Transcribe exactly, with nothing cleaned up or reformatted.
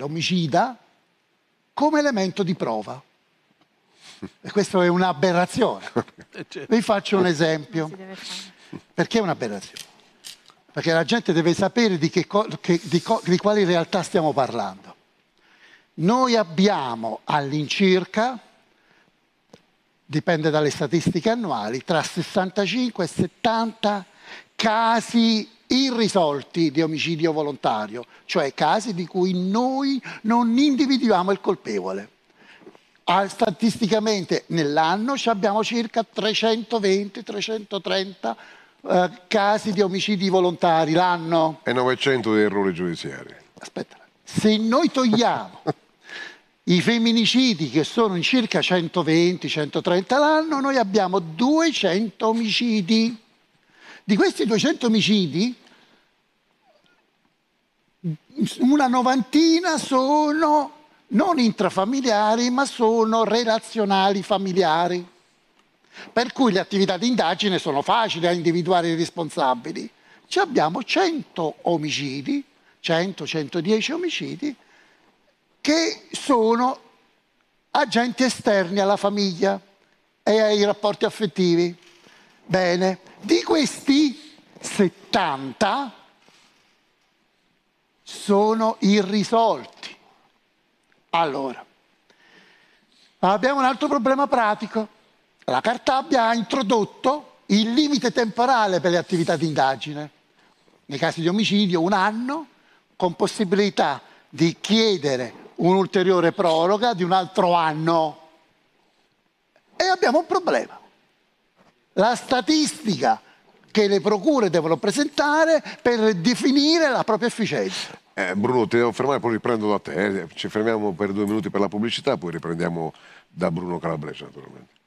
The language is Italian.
l'omicida come elemento di prova. E questa è un'aberrazione. Vi faccio un esempio. Perché è un'aberrazione? Perché la gente deve sapere di, che che, di, di quali realtà stiamo parlando. Noi abbiamo all'incirca, dipende dalle statistiche annuali, tra sessantacinque e settanta casi irrisolti di omicidio volontario, cioè casi di cui noi non individuiamo il colpevole. Ah, statisticamente nell'anno abbiamo circa trecentoventi trecentotrenta eh, casi di omicidi volontari l'anno. E novecento di errori giudiziari. Aspetta, se noi togliamo i femminicidi, che sono in circa centoventi centotrenta l'anno, noi abbiamo duecento omicidi. Di questi duecento omicidi, una novantina sono non intrafamiliari, ma sono relazionali familiari. Per cui le attività di indagine sono facili a individuare i responsabili. Ci abbiamo cento omicidi, cento centodieci omicidi, che sono agenti esterni alla famiglia e ai rapporti affettivi. Bene, di questi settanta sono irrisolti. Allora, abbiamo un altro problema pratico. La Cartabia ha introdotto il limite temporale per le attività di indagine. Nei casi di omicidio un anno, con possibilità di chiedere un'ulteriore proroga di un altro anno. E abbiamo un problema. La statistica che le procure devono presentare per definire la propria efficienza. Eh, Bruno, ti devo fermare, poi riprendo da te. Ci fermiamo per due minuti per la pubblicità, poi riprendiamo da Bruno Calabrese, naturalmente.